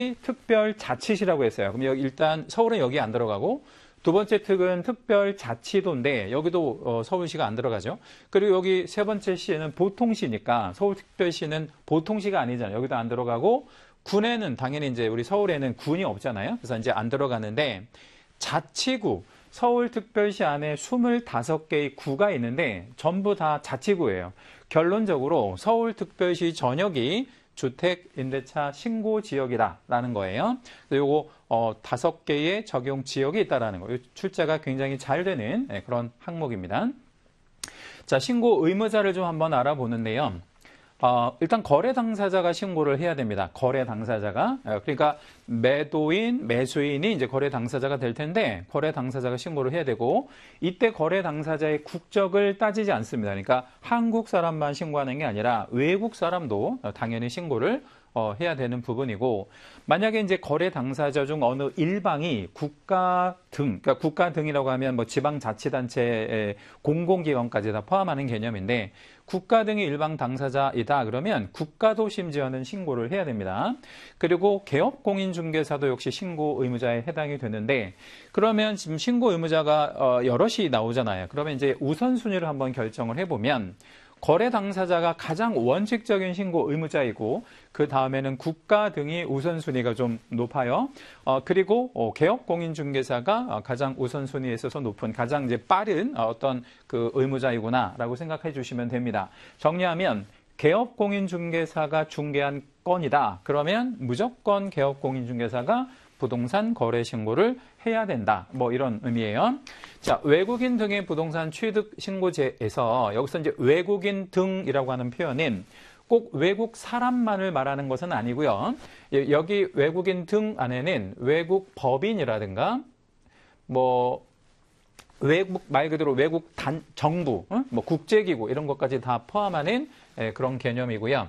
특별자치시라고 했어요. 그럼 여기 일단 서울은 여기 안 들어가고 두 번째 특은 특별자치도인데 여기도 서울시가 안 들어가죠. 그리고 여기 세 번째 시는 보통시니까 서울특별시는 보통시가 아니잖아요. 여기도 안 들어가고 군에는 당연히 이제 우리 서울에는 군이 없잖아요. 그래서 이제 안 들어가는데 자치구 서울특별시 안에 25개의 구가 있는데 전부 다 자치구예요. 결론적으로 서울특별시 전역이 주택임대차 신고지역이다라는 거예요. 요거 5개의 적용 지역이 있다라는 거예요. 출제가 굉장히 잘 되는 그런 항목입니다. 자, 신고 의무자를 좀 한번 알아보는데요. 일단 거래 당사자가 신고를 해야 됩니다. 거래 당사자가. 그러니까 매도인, 매수인이 이제 거래 당사자가 될 텐데 거래 당사자가 신고를 해야 되고 이때 거래 당사자의 국적을 따지지 않습니다. 그러니까 한국 사람만 신고하는 게 아니라 외국 사람도 당연히 신고를 해야 되는 부분이고 만약에 이제 거래 당사자 중 어느 일방이 국가 등, 그러니까 국가 등이라고 하면 뭐 지방자치단체, 공공기관까지 다 포함하는 개념인데 국가 등이 일방 당사자이다 그러면 국가도 심지어는 신고를 해야 됩니다. 그리고 개업공인중개사도 역시 신고 의무자에 해당이 되는데 그러면 지금 신고 의무자가 여럿이 나오잖아요. 그러면 이제 우선순위를 한번 결정을 해보면 거래 당사자가 가장 원칙적인 신고 의무자이고 그 다음에는 국가 등이 우선순위가 좀 높아요. 그리고 개업공인중개사가 가장 우선순위에 있어서 높은 가장 이제 빠른 어떤 그 의무자이구나라고 생각해 주시면 됩니다. 정리하면 개업공인중개사가 중개한 건이다. 그러면 무조건 개업공인중개사가 부동산 거래 신고를 해야 된다. 뭐 이런 의미예요. 자, 외국인 등의 부동산 취득 신고제에서 여기서 이제 외국인 등이라고 하는 표현은 꼭 외국 사람만을 말하는 것은 아니고요. 여기 외국인 등 안에는 외국 법인이라든가 뭐 외국 말 그대로 외국 정부, 뭐 국제기구 이런 것까지 다 포함하는 그런 개념이고요.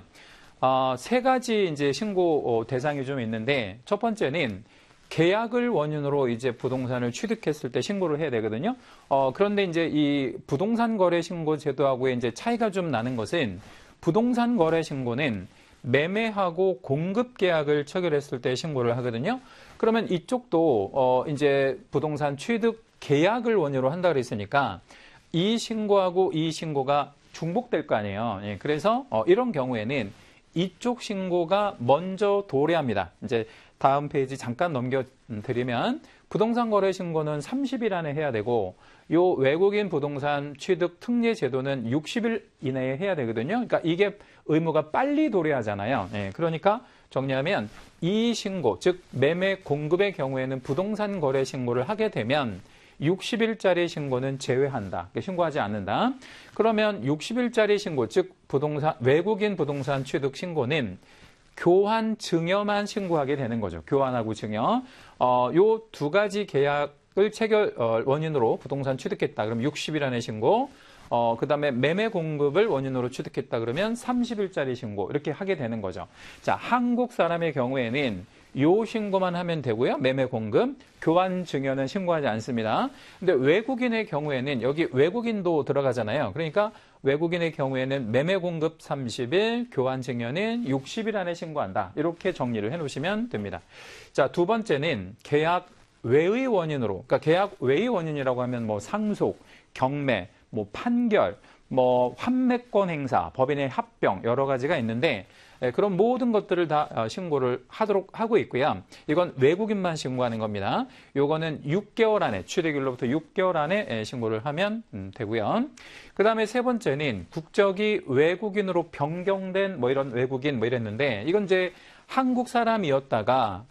세 가지 이제 신고 대상이 좀 있는데 첫 번째는 계약을 원인으로 이제 부동산을 취득했을 때 신고를 해야 되거든요. 그런데 이제 이 부동산 거래 신고 제도하고의 이제 차이가 좀 나는 것은 부동산 거래 신고는 매매하고 공급 계약을 체결했을 때 신고를 하거든요. 그러면 이쪽도 이제 부동산 취득 계약을 원인으로 한다 그랬으니까 이 신고하고 이 신고가 중복될 거 아니에요. 예, 그래서 이런 경우에는 이쪽 신고가 먼저 도래합니다. 이제 다음 페이지 잠깐 넘겨드리면 부동산 거래 신고는 30일 안에 해야 되고 요 외국인 부동산 취득 특례 제도는 60일 이내에 해야 되거든요. 그러니까 이게 의무가 빨리 도래하잖아요. 예, 그러니까 정리하면 이 신고, 즉 매매 공급의 경우에는 부동산 거래 신고를 하게 되면 60일짜리 신고는 제외한다. 신고하지 않는다. 그러면 60일짜리 신고, 즉 외국인 부동산 취득 신고는 교환 증여만 신고하게 되는 거죠. 교환하고 증여. 요 두 가지 계약을 체결 원인으로 부동산 취득했다. 그럼 60일 안에 신고. 그 다음에 매매 공급을 원인으로 취득했다. 그러면 30일짜리 신고. 이렇게 하게 되는 거죠. 자, 한국 사람의 경우에는 요 신고만 하면 되고요. 매매 공급, 교환 증여는 신고하지 않습니다. 근데 외국인의 경우에는 여기 외국인도 들어가잖아요. 그러니까 외국인의 경우에는 매매 공급 30일, 교환 증여는 60일 안에 신고한다. 이렇게 정리를 해 놓으시면 됩니다. 자, 두 번째는 계약 외의 원인으로, 그러니까 계약 외의 원인이라고 하면 뭐 상속, 경매, 뭐 판결, 뭐 환매권 행사, 법인의 합병 여러 가지가 있는데 그런 모든 것들을 다 신고를 하고 있고요. 이건 외국인만 신고하는 겁니다. 요거는 6개월 안에 취득일로부터 6개월 안에 신고를 하면 되고요. 그 다음에 세 번째는 국적이 외국인으로 변경된 뭐 이런 외국인 뭐 이랬는데 이건 이제 한국 사람이었다가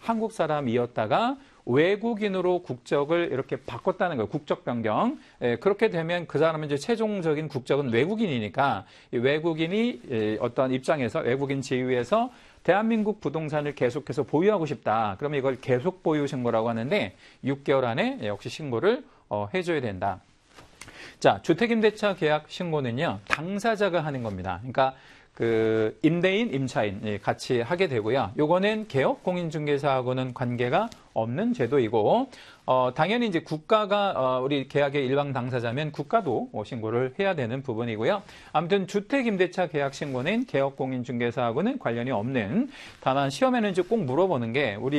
외국인으로 국적을 이렇게 바꿨다는 거예요. 국적 변경. 그렇게 되면 그 사람은 이제 최종적인 국적은 외국인이니까 외국인이 어떤 입장에서 외국인 지위에서 대한민국 부동산을 계속해서 보유하고 싶다. 그러면 이걸 계속 보유 신고라고 하는데 6개월 안에 역시 신고를 해줘야 된다. 자, 주택임대차 계약 신고는요, 당사자가 하는 겁니다. 그러니까 그 임대인, 임차인 같이 하게 되고요. 요거는 개업공인중개사하고는 관계가 없는 제도이고 당연히 이제 국가가 우리 계약의 일방 당사자면 국가도 신고를 해야 되는 부분이고요. 아무튼 주택임대차 계약 신고는 개업공인중개사하고는 관련이 없는, 다만 시험에는 이제 꼭 물어보는 게 우리